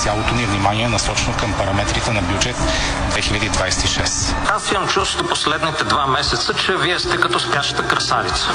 цялото ни внимание е насочено към параметрите на бюджет 2026. Аз имам чувство последните 2 месеца, че вие сте като спяща красавица.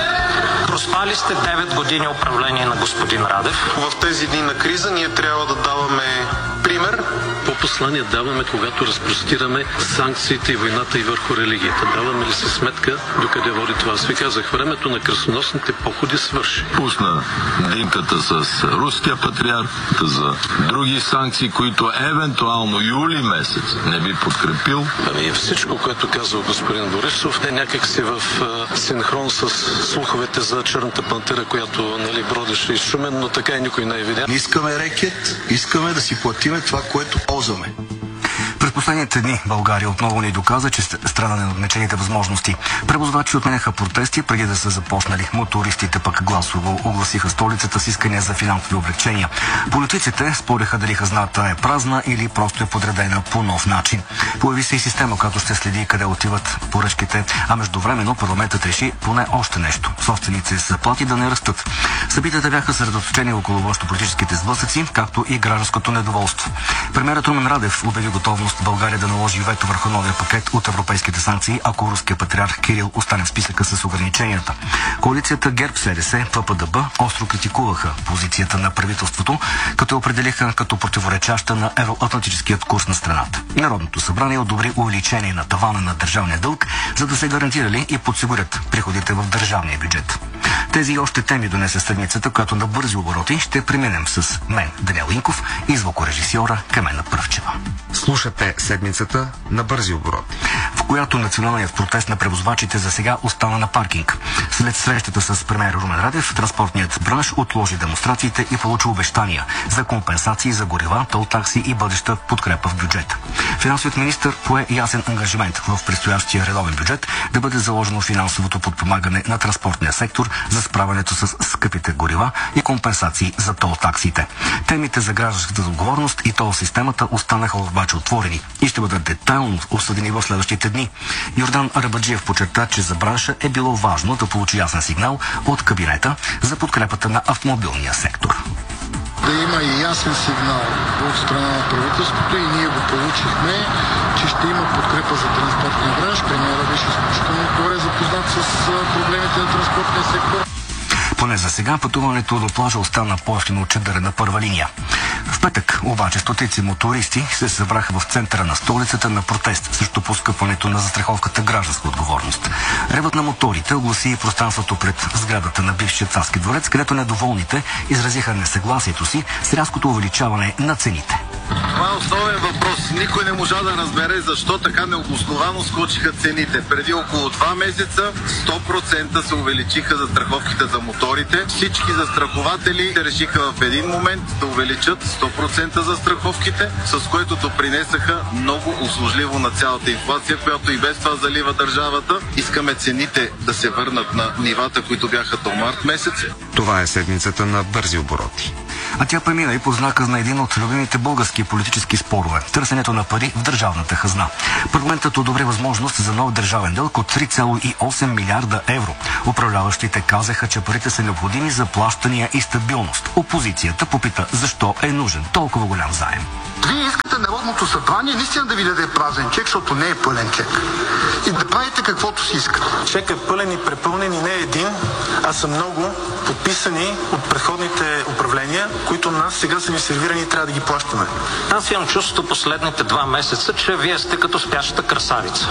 Проспали сте 9 години управление на господин Радев. В тези дни на криза ние трябва да даваме пример. По послание даваме, когато разпростираме санкциите и войната и върху религията. Даваме ли си сметка докъде води това? Аз ви казах, времето на кръстоносните походи свърши. Пусна линката с руския патриарх за други санкции, които евентуално юли месец не би подкрепил. Всичко, което казва господин Борисов, е някак си в синхрон с слуховете за черната пантера, която бродеше из Шумен, но така и никой не е видял. Не искаме рекет, искаме да си платиме това, което ползваме. През последните дни България отново ни доказа, че страда на ограничените възможности. Превозвачи отменяха протести преди да са започнали. Мотористите пък гласово огласиха столицата с искания за финансови облегчения. Политиците спориха дали хазната е празна или просто е подредена по нов начин. Появи се и система, която ще следи къде отиват поръчките, а междувременно парламентът реши поне още нещо. Собственици с заплати да не растат. Събитията бяха съсредоточени около външнополитическите сблъсъци, както и гражданското недоволство. Премиерът Румен Радев обяви готовност България да наложи вето върху новия пакет от европейските санкции, ако руският патриарх Кирил остане в списъка с ограниченията. Коалицията ГЕРБ-СДС, ППДБ остро критикуваха позицията на правителството, като я определиха като противоречаща на евроатлантическият курс на страната. Народното събрание одобри увеличение на тавана на държавния дълг, за да се гарантирали и подсигурят приходите в държавния бюджет. Тези и още теми донесе седмицата, която на бързи обороти ще преминем с мен, Даниел Инков, и звукорежисьора Камена Пръвчева. Слушате седмицата на бързи обороти, в която националният протест на превозвачите за сега остана на паркинг. След срещата с премиер Румен Радев, транспортният бранш отложи демонстрациите и получи обещания за компенсации за горива, тол такси и бъдеща подкрепа в бюджета. Финансовият министър пое ясен ангажимент в предстоящия редовен бюджет да бъде заложено финансовото подпомагане на транспортния сектор за справянето с скъпите горива и компенсации за тол таксите. Темите за гражданската отговорност и тол системата останаха обаче отворени и ще бъдат детайлно обсъдени в следващите дни. Йордан Арабаджиев подчерта, че за бранша е било важно да получи ясен сигнал от кабинета за подкрепата на автомобилния сектор. Да има и ясен сигнал от страна на правителството и ние го получихме, че ще има подкрепа за транспортния бранш. Премиерът беше изключително добре запознат с проблемите на транспортния сектор. Поне за сега пътуването до плажа остана по-евтино от чадъра на първа линия. В петък обаче стотици мотористи се събраха в центъра на столицата на протест срещу поскъпването на застраховката гражданска отговорност. Ревът на моторите огласи и пространството пред сградата на бившия царски дворец, където недоволните изразиха несъгласието си с рязкото увеличаване на цените. Това е основен въпрос. Никой не можа да разбере защо така необосновано скочиха цените. Преди около 2 месеца 100% се увеличиха застраховките за моторите. Всички застрахователи решиха в един момент да увеличат 100% застраховките, с което допринесаха много услужливо на цялата инфлация, която и без това залива държавата. Искаме цените да се върнат на нивата, които бяха до март месец. Това е седмицата на бързи обороти. А тя премина и по знака на един от любимите български политически спорове – търсенето на пари в държавната хазна. Парламентът одобри възможност за нов държавен дълг от 3,8 милиарда евро. Управляващите казаха, че парите са необходими за плащания и стабилност. Опозицията попита защо е нужен толкова голям заем. Вие искате Народното събрание наистина да ви даде празен чек, защото не е пълен чек. И да правите каквото си искате. Чек е пълен и препълнен и не е един, а са много подписани от предходните управления, които нас сега са ни сервирани и трябва да ги плащаме. Аз имам чувството последните 2 месеца, че вие сте като спяща красавица.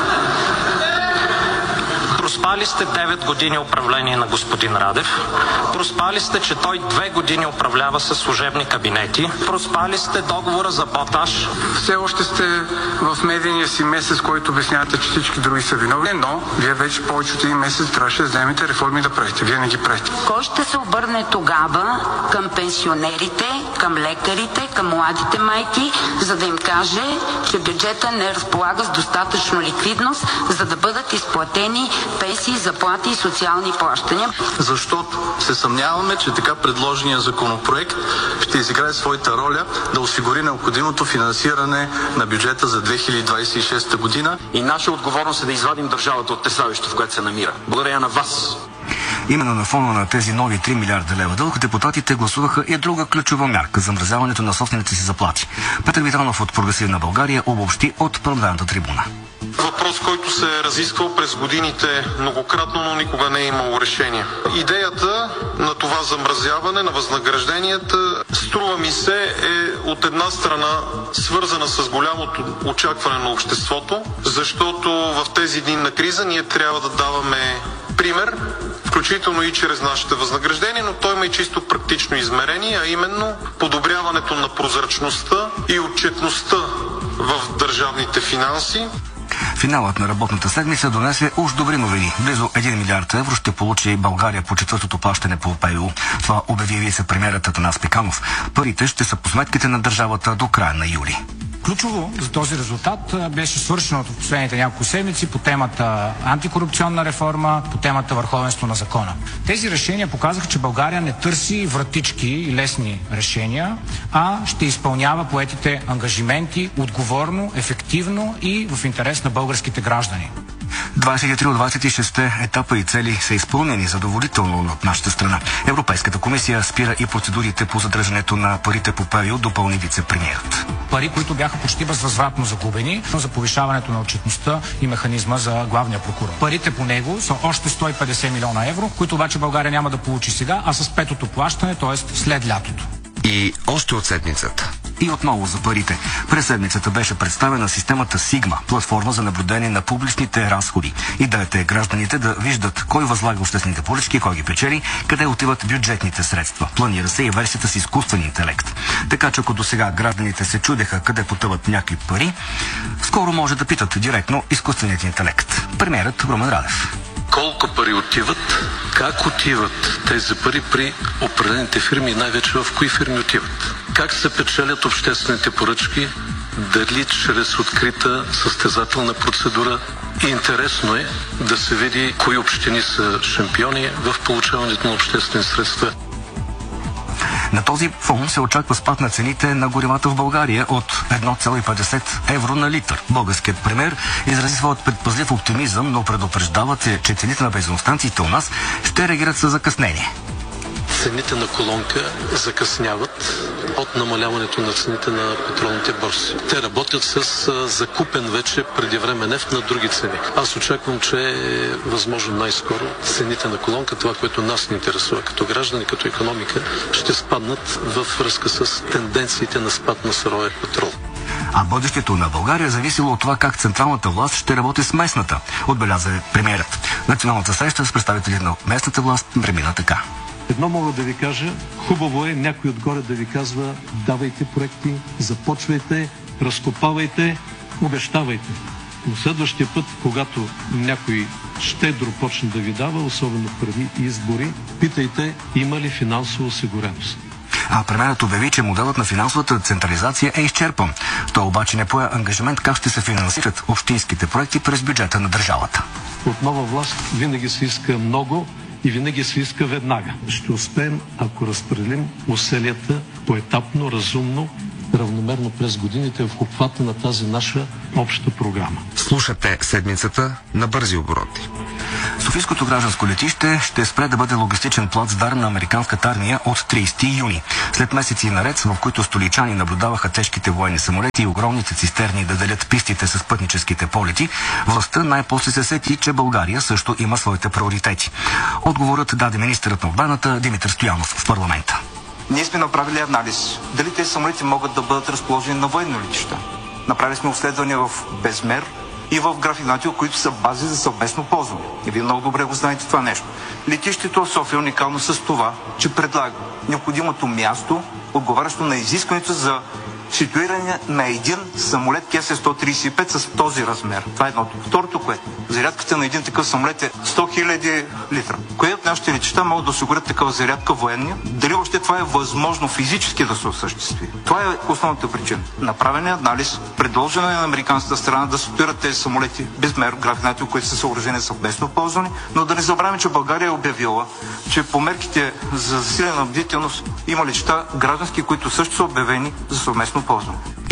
Проспали сте 9 години управление на господин Радев. Проспали сте, че той 2 години управлява със служебни кабинети. Проспали сте договора за ботаж. Все още сте в медийния си месец, който обяснявате, че всички други са виновни, но вие вече повече от един месец трябваше да вземете реформи да правите. Вие не ги правите. Кой ще се обърне тогава към пенсионерите, към лекарите, към младите майки, за да им каже, че бюджета не разполага с достатъчно ликвидност, за да бъдат изплатени пенсии, заплати и социални плащания? Защото се съмняваме, че така предложения законопроект ще изиграе своята роля да осигури необходимото финансиране на бюджета за 2026 година. И наша отговорност е да извадим държавата от тресавището, в което се намира. Благодаря на вас. Именно на фона на тези нови 3 милиарда лева дълг, депутатите гласуваха и друга ключова мярка – замразяването на собствените си заплати. Петър Витанов от Прогресивна България обобщи от парламентарната трибуна. Въпрос, който се е разисквал през годините многократно, но никога не е имало решение. Идеята на това замразяване на възнагражденията, струва ми се, е от една страна свързана с голямото очакване на обществото, защото в тези дни на криза ние трябва да даваме пример, включително и чрез нашите възнаграждения, но той има и чисто практично измерение, а именно подобряването на прозрачността и отчетността в държавните финанси. Финалът на работната седмица донесе уж добри новини. Близо 1 милиард евро ще получи България по четвъртото плащане по ПУ. Това обяви вице-премиерът Атанас Пеканов. Парите ще са по сметките на държавата до края на юли. Ключово за този резултат беше свършеното в последните няколко седмици по темата антикорупционна реформа, по темата върховенство на закона. Тези решения показаха, че България не търси вратички и лесни решения, а ще изпълнява поетите ангажименти отговорно, ефективно и в интерес на българските граждани. 23 от 26 етапа и цели са изпълнени задоволително от нашата страна. Европейската комисия спира и процедурите по задържането на парите по ПУ, допълни вице-премиерът. Пари, които бяха почти безвъзвратно загубени за повишаването на отчетността и механизма за главния прокурор. Парите по него са още 150 милиона евро, които обаче България няма да получи сега, а с петото плащане, т.е. след лятото. И още от седмицата. И отново за парите. През седмицата беше представена системата Сигма, платформа за наблюдение на публичните разходи. Идеята е гражданите да виждат кой възлага обществените поръчки, кой ги печели, къде отиват бюджетните средства. Планира се и версията с изкуствен интелект. Така че ако досега гражданите се чудеха къде потъват някакви пари, скоро може да питат директно изкуственият интелект. Премиерът Румен Радев. Колко пари отиват, как отиват тези пари при определените фирми и най-вече в кои фирми отиват. Как се печелят обществените поръчки, дали чрез открита състезателна процедура. И интересно е да се види кои общини са шампиони в получаването на обществени средства. На този фон се очаква спад на цените на горивата в България от 1,50 евро на литър. Българският премиер изрази своят предпазлив оптимизъм, но предупреждават, че цените на бензиностанциите у нас ще реагират със закъснение. Цените на колонка закъсняват от намаляването на цените на петролните борси. Те работят с закупен вече преди време нефт на други цени. Аз очаквам, че е възможно най-скоро цените на колонка, това, което нас ни интересува като граждани, като икономика, ще спаднат във връзка с тенденциите на спад на суровия петрол. А бъдещето на България зависело от това как централната власт ще работи с местната, отбеляза премиерът. Националната среща с представители на местната власт премина така. Едно мога да ви кажа, хубаво е някой отгоре да ви казва: давайте проекти, започвайте, разкопавайте, обещавайте. Но следващия път, когато някой щедро почне да ви дава, особено преди избори, питайте има ли финансова осигуреност. А премиерът обяви, че моделът на финансовата централизация е изчерпан. Той обаче не пое ангажимент как ще се финансират общинските проекти през бюджета на държавата. От нова власт винаги се иска много и винаги се иска веднага. Ще успеем, ако разпределим усилията поетапно, разумно, равномерно през годините в обхвата на тази наша обща програма. Слушате седмицата на бързи обороти. Софийското гражданско летище ще спре да бъде логистичен плацдарм на американската армия от 30 юни. След месеци наред, в които столичани наблюдаваха тежките военни самолети и огромните цистерни да делят пистите с пътническите полети, властта най-после се сети, че България също има своите приоритети. Отговорът даде министърът на отбраната Димитър Стоянов в парламента. Ние сме направили анализ дали тези самолети могат да бъдат разположени на военно летища. Направили сме обследвания в Безмер и в Граф Игнатиево, които са бази за съвместно ползване. И вие много добре го знаете това нещо. Летището в София е уникално с това, че предлага необходимото място, отговарящо на изискването за ситуиране на един самолет КС-135 с този размер. Това е едното. Второто, което зарядката на един такъв самолет е 100 000 литра. Кои от нашите летища могат да осигурят такава зарядка военни? Дали въобще това е възможно физически да се осъществи? Това е основната причина. Направен е анализ, предложено е на американската страна да ситуират тези самолети Безмер, Граф Игнатиево, които са съоръжени съвместно ползвани, но да не забравяме, че България е обявила, че по мерките за засилена бдителност има летища граждански, които също са обявени за съвместно ползване.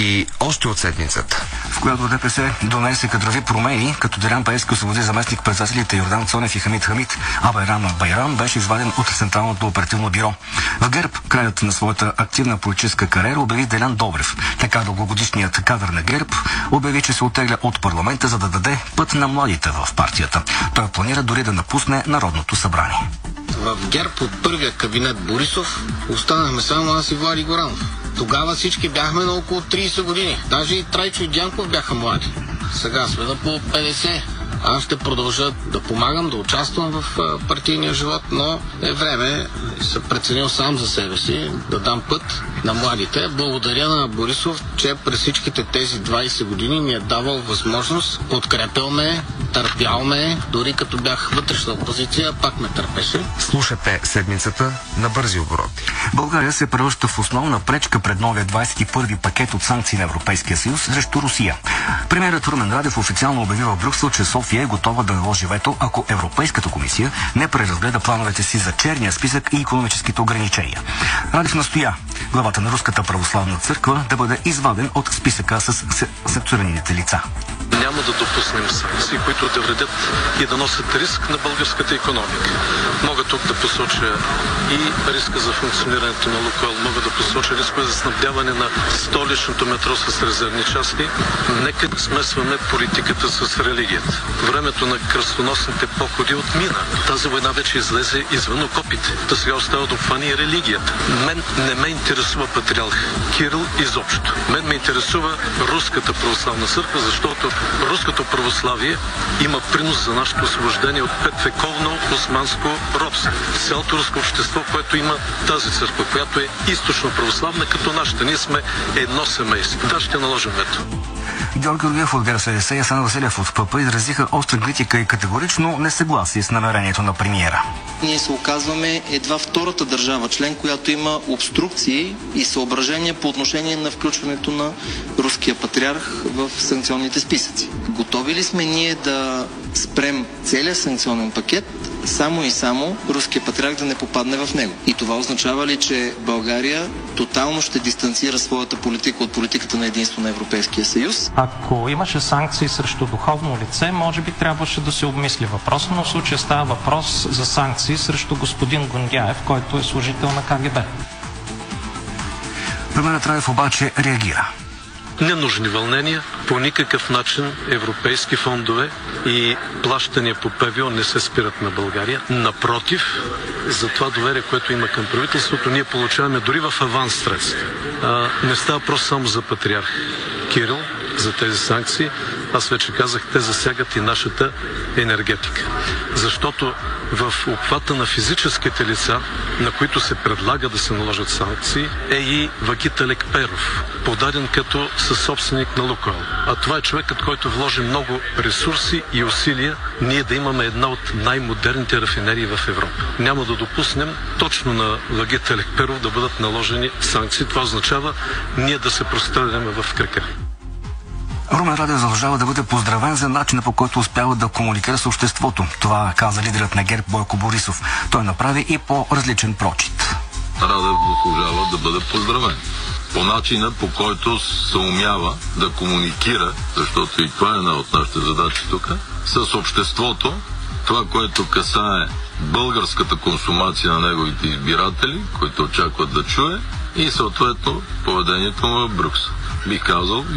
И още от седмицата, в която ДПС донесе кадрови промени, като Делян Пеевски освободи заместник председателите Йордан Цонев и Хамид Хамид, а Байрам Байрам беше изваден от Централното оперативно бюро. В ГЕРБ краят на своята активна политическа кариера обяви Делян Добрев. Така дългогодишният кадър на ГЕРБ обяви, че се оттегля от парламента, за да даде път на младите в партията. Той планира дори да напусне Народното събрание. В ГЕРБ от първия кабинет Борисов останахме само аз и Влади Горанов. Тогава всички бяхме на около 30 години. Даже и Трайчо и Дянков бяха млади. Сега сме на по 50. Аз ще продължа да помагам, да участвам в партийния живот, но е време, съм преценил сам за себе си, да дам път на младите. Благодаря на Борисов, че през всичките тези 20 години ми е давал възможност, подкрепял ме, търпял ме, дори като бях вътрешна опозиция, пак ме търпеше. Слушате седмицата на бързи обороти. България се превръща в основна пречка пред новия 21-ви пакет от санкции на Европейския съюз срещу Русия. Премиерът Румен Радев официално обяви в Брюксел, че София е готова да наложи вето, ако Европейската комисия не преразгледа плановете си за черния списък и икономическите ограничения. Радев настоя главата на Руската православна църква да бъде изваден от списъка с санкционираните лица. Няма да допуснем санкции, които да вредят и да носят риск на българската икономика. Мога тук да посоча и риска за функционирането на Лукойл, мога да посоча риска за снабдяване на столичното метро с резервни части. Нека да смесваме политиката с религията. Времето на кръстоносните походи отмина. Тази война вече излезе извън окопите. Та сега остава да обхване и религията. Мен не ме интересува патриарх Кирил изобщо. Мен ме интересува Руската православна църква, защото руското православие има принос за нашето освобождение от 5-вековно османско робство. Цялото руско общество, което има тази църква, която е източно православна, като нашата. Ние сме едно семейство. Да, ще наложим вето. Георги Оргиев от ГЕРБ-СДС и Асен Василев от ПП изразиха остра критика и категорично несъгласие с намерението на премиера. Ние се оказваме едва втората държава член, която има обструкции и съображения по отношение на включването на руския патриарх в санкционните списъци. Готови ли сме ние да спрем целият санкционен пакет, само и само руския патриарх да не попадне в него? И това означава ли, че България тотално ще дистанцира своята политика от политиката на единство на Европейския съюз? Ако имаше санкции срещу духовно лице, може би трябваше да се обмисли въпрос, но в случая става въпрос за санкции срещу господин Гондяев, който е служител на КГБ. Премиерът Радев обаче реагира. Ненужни вълнения, по никакъв начин европейски фондове и плащания по ПВО не се спират на България. Напротив, за това доверие, което има към правителството, ние получаваме дори в аванс средства. Не става просто само за патриарх Кирил, за тези санкции. Аз вече казах, те засягат и нашата енергетика. Защото в обхвата на физическите лица, на които се предлага да се наложат санкции, е и Вагита Лекперов, подаден като съсобственик на Лукойл. А това е човекът, който вложи много ресурси и усилия ние да имаме една от най-модерните рафинерии в Европа. Няма да допуснем точно на Вагита Лекперов да бъдат наложени санкции. Това означава ние да се простреляме в крака. Румен Радев задължава да бъде поздравен за начина, по който успява да комуникира с обществото. Това каза лидерът на ГЕРБ Бойко Борисов. Той направи и по-различен прочит. Радев заслужава да бъде поздравен по начина, по който се умява да комуникира, защото и това е една от нашите задачи тук, с обществото, това, което касае българската консумация на неговите избиратели, които очакват да чуе, и съответно поведението в Брюксел. Бих казал,